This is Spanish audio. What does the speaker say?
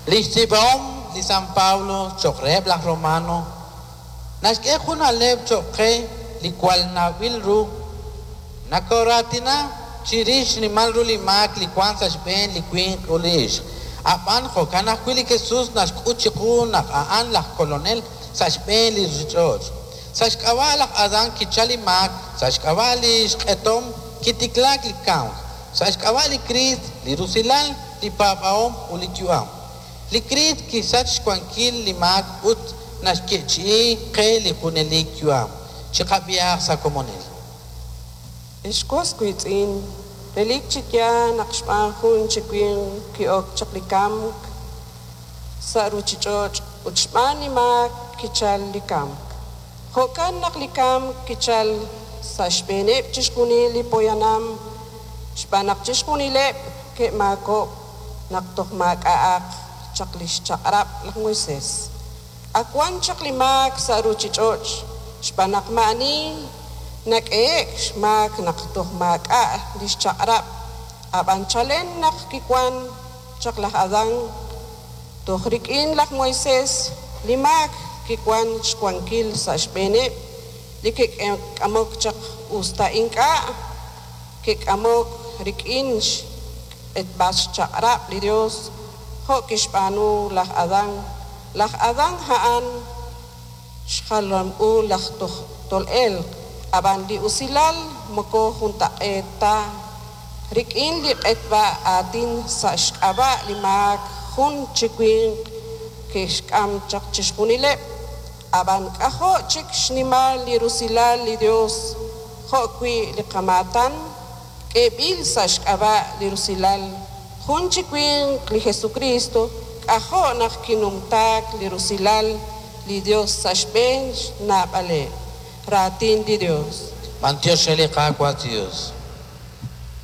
Listibom, li San Pablo, chokreb la Romano, naske junaleb chokre, li cual nabil ru, nakoratina, chirish ni malru li mak, li kwansash ben, li queen ulish. Apan ko kana kwili Jesus nas kuchiku nak aan la kolonel, sash ben li richoch. Sash kawalak adan kichali mak, sash kawali shketom, kitiklak li kaun. Sash kawali Christ, li rusilal, li papaom, ulituam. Li Christ ki sach kwankil li mak ut nas kichi ke li kunelik yuam. Chikabiyak sa komonel. Eskos kuitin, relik chikya nakshpahun chikwin kiok chaklikam sa ruchichoch uchmani mak kichal likam. Hokan naklikam kichal sa shpenep chishkuni li poyanam shpanak chishkuni lep ke mako naktok makaak chaklish chakrap lak Moises. Akwan chaklimak sa ruchichoch shpanak mani nak-ek mak naktok maka lish chakrap aban chalen nakikwan chaklah adang tohrikin lak Moises limak kikwan shkwankil sa shpene likik amok chak usta inka kik amok rikin et bas chakrap li Dios ho kishpanu lah adang haan shkalam u lah tol el aban di usilal moko hunta eta rikin li etba atin sa shkaba limak hun chikwin kishkam chak chishkunile aban kaho chik shnimal li rusilal li Dios ho kwi li kamatan kebil sa shkaba li rusilal hun chikwin li Jesucristo kaho nakkinumtak li rusilal li Dios sa shben na bale ratin di Dios. Mantio sheli kakwa Dios.